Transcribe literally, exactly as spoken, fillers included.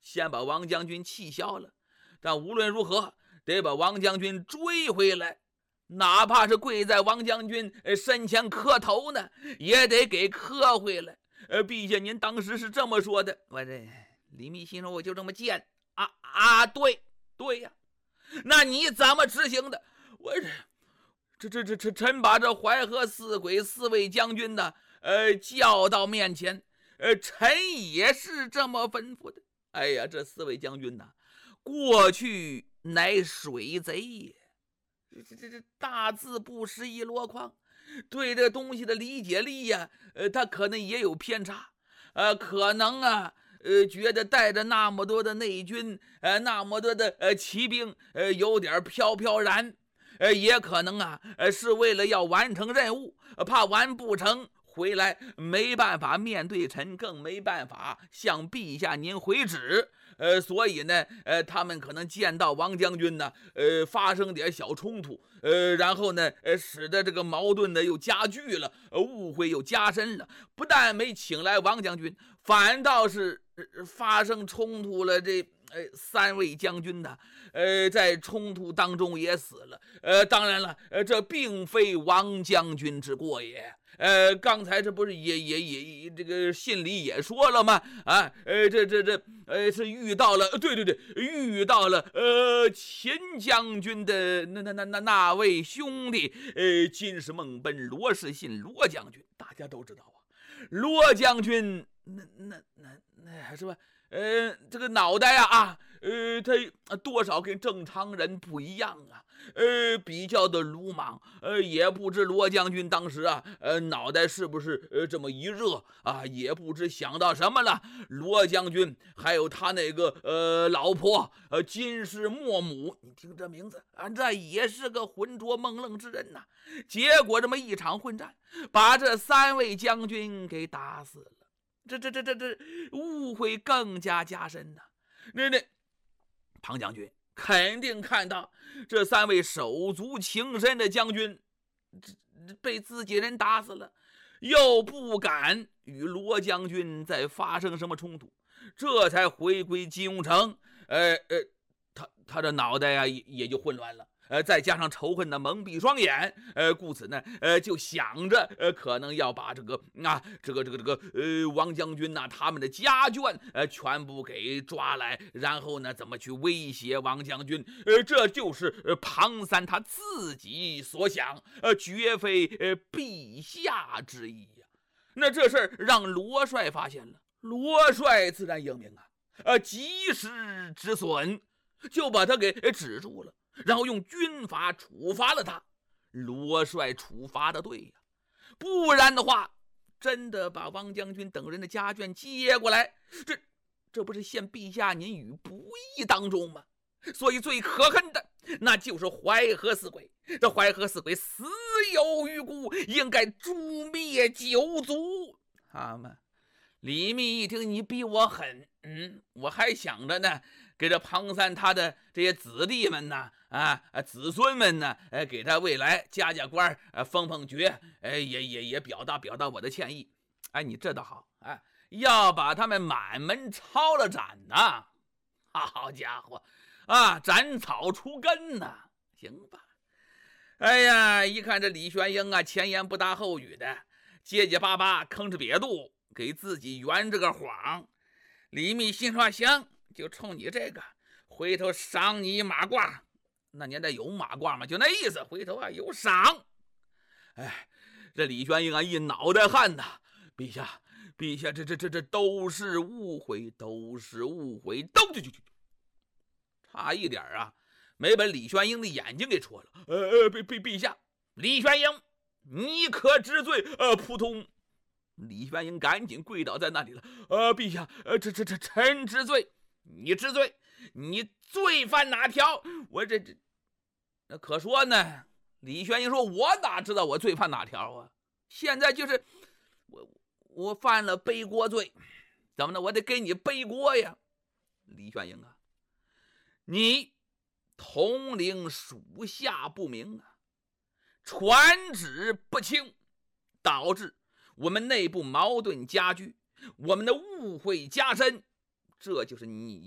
先把王将军气消了，但无论如何得把王将军追回来，哪怕是跪在王将军身前磕头呢，也得给磕回来。呃，陛下您当时是这么说的。我这李密心说我就这么贱啊啊，对对呀，那你怎么执行的？我这这这这臣把这淮河四鬼四位将军呢，呃，叫到面前，呃，臣也是这么吩咐的。哎呀，这四位将军呐，过去乃水贼也，这这这大字不识一箩筐，对这东西的理解力呀，呃，他可能也有偏差，呃，可能啊。呃，觉得带着那么多的内军，呃，那么多的呃骑兵，呃，有点飘飘然，呃，也可能啊，呃，是为了要完成任务，呃、怕完不成回来没办法面对臣，更没办法向陛下您回旨，呃，所以呢，呃，他们可能见到王将军呢，呃，发生点小冲突，呃，然后呢，呃，使得这个矛盾呢又加剧了，呃，误会又加深了，不但没请来王将军，反倒是发生冲突了，这呃三位将军呢，呃在冲突当中也死了。呃当然了，呃这并非王将军之过也。呃刚才这不是也也也这个信里也说了吗？啊呃这这这呃是遇到了，对对对，遇到了呃秦将军的那那那那那位兄弟，呃金氏孟奔罗士信罗将军，大家都知道啊，罗将军那那那那是吧？呃，这个脑袋啊啊，呃，他多少跟正常人不一样啊，呃，比较的鲁莽，呃，也不知罗将军当时啊，呃，脑袋是不是呃这么一热啊，也不知想到什么了。罗将军还有他那个呃老婆呃金氏莫母，你听这名字啊，这也是个浑浊梦愣之人呐、啊。结果这么一场混战，把这三位将军给打死了。这这这这这误会更加加深呐、啊！那那庞将军肯定看到这三位手足情深的将军被自己人打死了，又不敢与罗将军再发生什么冲突，这才回归金庸城。呃呃，他他的脑袋啊也也就混乱了。呃，再加上仇恨的蒙蔽双眼，呃，故此呢，呃，就想着，呃，可能要把这个啊，这个这个这个，呃，王将军呐、啊，他们的家眷，呃，全部给抓来，然后呢，怎么去威胁王将军？呃，这就是呃庞三他自己所想，呃，绝非呃陛下之意呀、啊。那这事儿让罗帅发现了，罗帅自然英明啊，呃，及时止损，就把他给止住了。然后用军法处罚了他。罗帅处罚的对呀，不然的话，真的把王将军等人的家眷接过来，这这不是陷陛下您于不义当中吗？所以最可恨的那就是淮河四鬼，这淮河四鬼死有余辜，应该诛灭九族。好嘛，李密一听你比我狠，嗯，我还想着呢，给这庞三他的这些子弟们呢，啊，子孙们呢，呃，给他未来加加官，呃，封封爵，呃，也也也表达表达我的歉意。哎，你这倒好，哎，要把他们满门抄了斩呐！好家伙，啊，斩草除根呐！行吧。哎呀，一看这李玄英啊，前言不搭后语的，结结巴巴，吭哧瘪肚，给自己圆这个谎。李密心说行，就冲你这个，回头赏你马褂。那年代有马褂吗？就那意思，回头啊有赏。哎，这李玄英啊一脑袋汗呐，陛下，陛下，这这这这都是误会，都是误会，都就就就差一点啊，没把李玄英的眼睛给戳了。呃呃，陛陛陛下，李玄英，你可知罪？呃，扑通。李玄英赶紧跪倒在那里了。呃，陛下，呃，这这这臣知罪。你知罪？你罪犯哪条？我这这，那可说呢。李玄英说：“我哪知道我罪犯哪条啊？现在就是我我犯了背锅罪，怎么呢？我得给你背锅呀。”李玄英啊，你统领属下不明啊，传旨不清，导致我们内部矛盾加剧，我们的误会加深，这就是你